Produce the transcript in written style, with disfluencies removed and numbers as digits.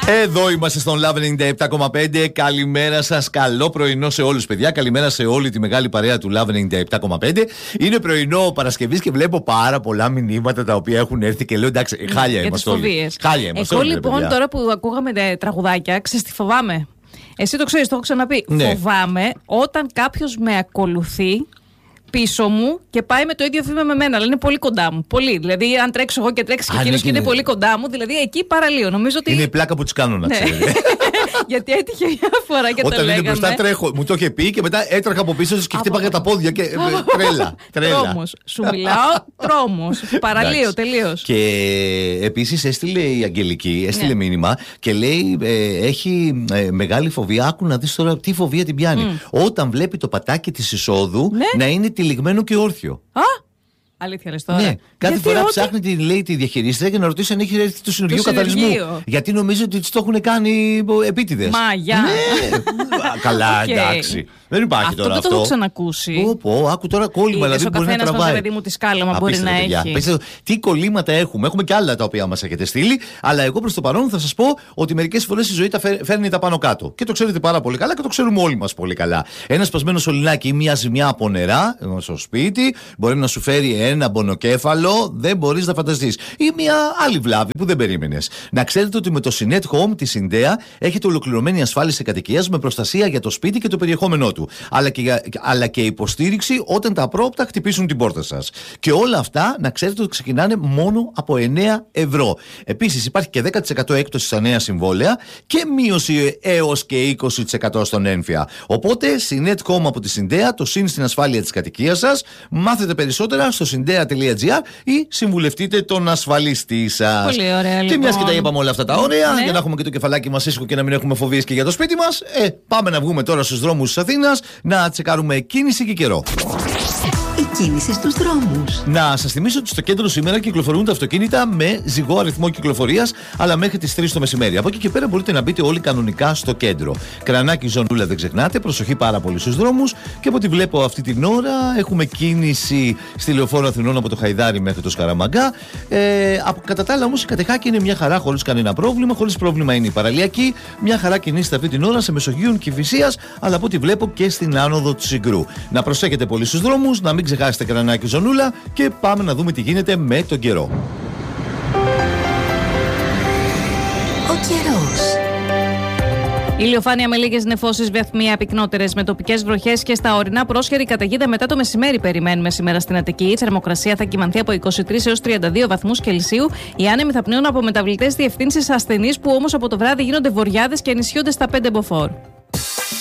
Εδώ είμαστε στον Love 97,5. Καλημέρα σας, καλό πρωινό σε όλους, παιδιά. Καλημέρα σε όλη τη μεγάλη παρέα του Love 97,5. Είναι πρωινό Παρασκευής και βλέπω πάρα πολλά μηνύματα τα οποία έχουν έρθει και λέω εντάξει, χάλια είμαστε όλοι. Χάλια είμαστε όλοι. Εγώ λοιπόν, τώρα που ακούγαμε τραγουδάκια, ξέρεις τι φοβάμαι. Εσύ το ξέρεις, το έχω ξαναπεί. Ναι. Φοβάμαι όταν κάποιος με ακολουθεί πίσω μου και πάει με το ίδιο βήμα με μένα, αλλά είναι πολύ κοντά μου. Πολύ. Δηλαδή, αν τρέξω εγώ και τρέξει και εκείνος και είναι πολύ κοντά μου, δηλαδή εκεί παραλύω. Νομίζω ότι. Είναι η πλάκα που τις κάνω, να ξέρετε. Γιατί έτυχε μια φορά και όταν το λέγανε. Όταν είναι μπροστά, τρέχω. Μου το είχε πει και μετά έτρεχα από πίσω και χτύπαγα τα πόδια και. Τρέλα. Τρόμος. Σου μιλάω, τρόμος. Παραλύω τελείως. Και επίσης έστειλε η Αγγελική, μήνυμα και λέει έχει μεγάλη φοβία. Άκου να δεις τώρα τι φοβία την πιάνει. Όταν βλέπει το πατάκι της εισόδου να είναι τυλιγμένο και όρθιο. Αλήθεια λες τώρα. Ναι, κάθε φορά ψάχνει τη διαχειρίστρια για να ρωτήσει αν έχει έρθει του συνεργείου καθαρισμού. Γιατί νομίζω ότι το έχουν κάνει επίτηδες. Μάγια. Ναι, καλά, εντάξει. Δεν υπάρχει τώρα αυτό. Αυτό δεν το έχω ξανακούσει. Άκου τώρα κόλλημα. Δηλαδή μπορεί να τραβάει. Ο παιδί μου τη σκάλαμα μπορεί να έχει. Τι κολλήματα έχουμε. Έχουμε και άλλα τα οποία μας έχετε στείλει. Αλλά εγώ προς το παρόν θα σας πω ότι μερικές φορές η ζωή τα φέρνει τα πάνω κάτω. Και το ξέρετε πάρα πολύ καλά και το ξέρουμε όλοι μας πολύ καλά. Ένα σπασμένο σωληνάκι ή μια ζημιά από νερά στο σπίτι μπορεί να σου φέρει ένα μπονοκέφαλο, δεν μπορείς να φανταστείς. Ή μια άλλη βλάβη που δεν περίμενες. Να ξέρετε ότι με το Sinet Home τη Syndea έχετε ολοκληρωμένη ασφάλιση κατοικίας με προστασία για το σπίτι και το περιεχόμενό του. Αλλά και υποστήριξη όταν τα απρόοπτα χτυπήσουν την πόρτα σας. Και όλα αυτά να ξέρετε ότι ξεκινάνε μόνο από 9 ευρώ. Επίσης υπάρχει και 10% έκπτωση στα νέα συμβόλαια και μείωση έως και 20% στον έμφυα. Οπότε Sinet Home από τη Syndea, το συν στην ασφάλεια της κατοικίας σας. Μάθετε περισσότερα στο syndea.gr ή συμβουλευτείτε τον ασφαλιστή σας. Πολύ ωραία, λοιπόν. Και μιας και τα είπαμε όλα αυτά τα ωραία, για να έχουμε και το κεφαλάκι μας ήσυχο και να μην έχουμε φοβίες και για το σπίτι μας, πάμε να βγούμε τώρα στους δρόμους της Αθήνας να τσεκάρουμε κίνηση και καιρό. Η κίνηση στους δρόμους. Να σας θυμίσω ότι στο κέντρο σήμερα κυκλοφορούν τα αυτοκίνητα με ζυγό αριθμό κυκλοφορίας, αλλά μέχρι τις 3 το μεσημέρι. Από εκεί και πέρα μπορείτε να μπείτε όλοι κανονικά στο κέντρο. Κρανάκι, Ζωνούλα, δεν ξεχνάτε. Προσοχή πάρα πολύ στους δρόμους. Και από ό,τι βλέπω αυτή την ώρα έχουμε κίνηση στη Λεωφόρο Αθηνών από το Χαϊδάρι μέχρι το Σκαραμαγκά. Κατά τα άλλα όμως η Κατεχάκη είναι μια χαρά χωρίς κανένα πρόβλημα. Χωρίς πρόβλημα είναι η Παραλιακή. Μια χαρά κινήσετε αυτή την ώρα σε Μεσογείων και Κηφισίας, αλλά από ό,τι βλέπω και στην άνοδο του Συγκρού. Να προσέχετε πολύ στους δρόμους, να μην ξεχάσετε Κρανάκι, Ζωνούλα και πάμε να δούμε τι γίνεται με τον καιρό. Ο καιρός. Ηλιοφάνεια με λίγες νεφώσεις βαθμία πυκνότερες με τοπικές βροχές και στα ορεινά πρόσχερη καταιγίδα μετά το μεσημέρι περιμένουμε σήμερα στην Αττική. Η θερμοκρασία θα κυμανθεί από 23 έως 32 βαθμούς Κελσίου. Οι άνεμοι θα πνέουν από μεταβλητές διευθύνσεις ασθενείς που όμως από το βράδυ γίνονται βοριάδες και ενισχύονται στα 5 μποφόρ.